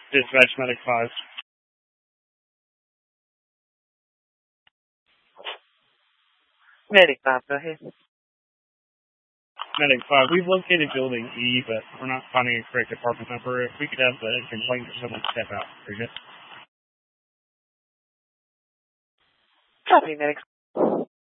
Dispatch Medic 5. Medic 5, go ahead. Medic 5, we've located building E, but we're not finding a correct apartment number. If we could have the complaint or someone step out, appreciate it. Copy, Medic